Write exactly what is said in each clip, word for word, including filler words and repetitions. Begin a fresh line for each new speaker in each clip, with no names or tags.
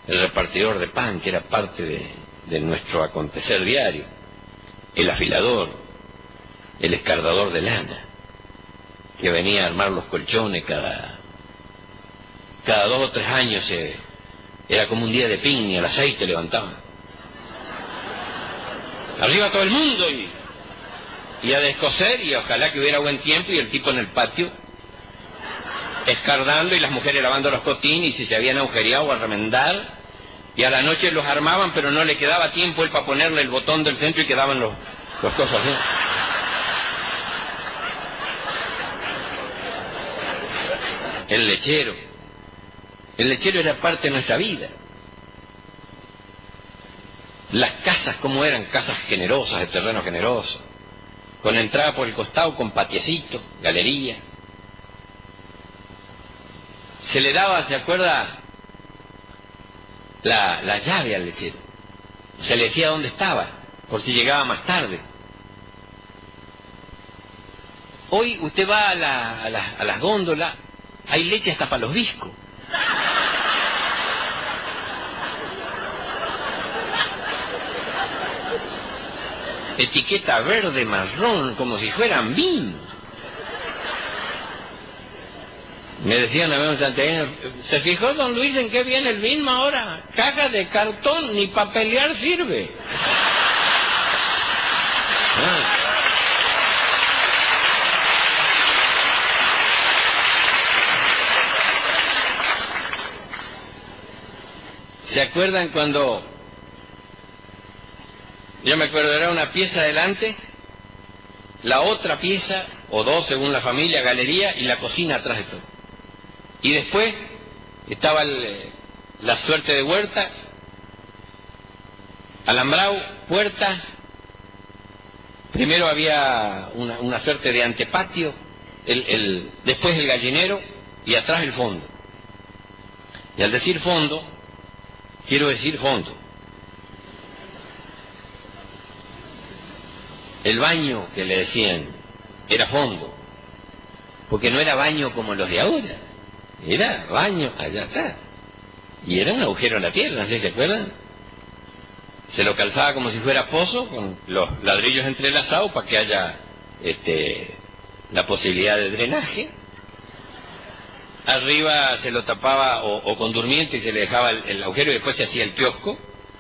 el repartidor de pan, que era parte de, de nuestro acontecer diario, el afilador, el escardador de lana, que venía a armar los colchones cada, cada dos o tres años. Eh, era como un día de piña, el aceite levantaba. Arriba todo el mundo y, y a descoser, y ojalá que hubiera buen tiempo, y el tipo en el patio escardando y las mujeres lavando los cotines, y si se habían agujereado a remendar, y a la noche los armaban, pero no le quedaba tiempo él para ponerle el botón del centro y quedaban los, los cosas así. El lechero. El lechero era parte de nuestra vida. Las casas, como eran, casas generosas, de terreno generoso, con entrada por el costado, con patiecito, galería. Se le daba, ¿se acuerda?, la, la llave al lechero. Se le decía dónde estaba, por si llegaba más tarde. Hoy usted va a, la, a, la, a las góndolas, hay leche hasta para los viscos. Etiqueta verde, marrón, como si fueran vino. Me decían a mí un santiagueño, ¿se fijó don Luis en qué viene el vino ahora? Caja de cartón, ni para pelear sirve. Ah. ¿Se acuerdan cuando, yo me acuerdo, era una pieza adelante, la otra pieza, o dos según la familia, galería, y la cocina atrás de todo? Y después estaba el, la suerte de huerta, alambrado, puerta, primero había una, una suerte de antepatio, el, el, después el gallinero, y atrás el fondo. Y al decir fondo, quiero decir fondo. El baño que le decían era fondo, porque no era baño como los de ahora, era baño allá atrás, y era un agujero en la tierra, no sé si se acuerdan. Se lo calzaba como si fuera pozo, con los ladrillos entrelazados para que haya este, la posibilidad de drenaje. Arriba se lo tapaba o, o con durmiente y se le dejaba el, el agujero, y después se hacía el kiosco.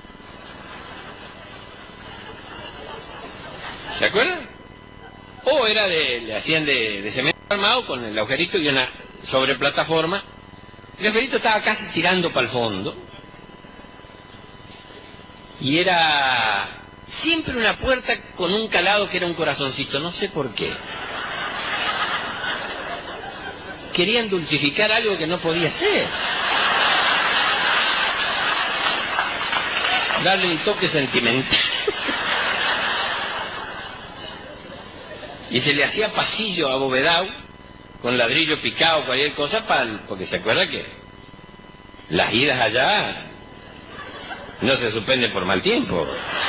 ¿Se acuerdan? O era de, le hacían de, de cemento armado con el agujerito y una sobreplataforma. El agujerito estaba casi tirando para el fondo. Y era siempre una puerta con un calado que era un corazoncito, no sé por qué. Querían dulcificar algo que no podía ser. Darle un toque sentimental. Y se le hacía pasillo abovedado, con ladrillo picado, cualquier cosa, para, porque se acuerda que las idas allá no se suspenden por mal tiempo.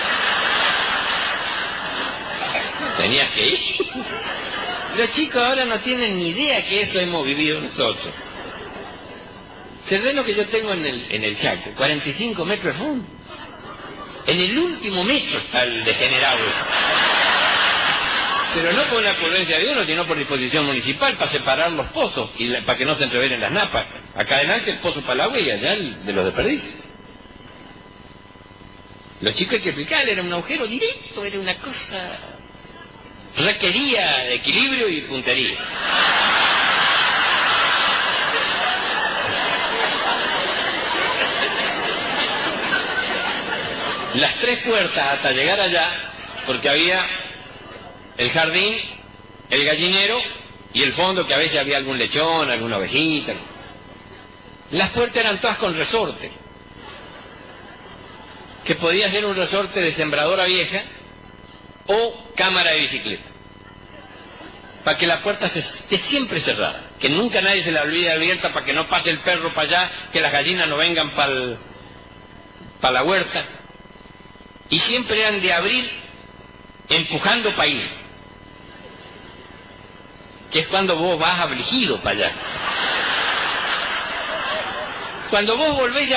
Tenías que ir. Los chicos ahora no tienen ni idea que eso hemos vivido nosotros. Terreno que yo tengo en el, en el Chaco, cuarenta y cinco metros de fondo. En el último metro está el degenerado. Pero no por la ocurrencia de uno, sino por disposición municipal, para separar los pozos y la, para que no se entreveren las napas. Acá adelante el pozo para el agua y allá el de los desperdicios. Los chicos hay que explicarle, era un agujero directo, era una cosa... requería equilibrio y puntería. Las tres puertas hasta llegar allá, porque había el jardín, el gallinero y el fondo, que a veces había algún lechón, alguna ovejita. Las puertas eran todas con resorte, que podía ser un resorte de sembradora vieja o cámara de bicicleta, para que la puerta se, esté siempre cerrada, que nunca nadie se la olvide abierta, para que no pase el perro para allá, que las gallinas no vengan para pa la huerta. Y siempre eran de abrir empujando para ir, que es cuando vos vas afligido para allá. Cuando vos volvés ya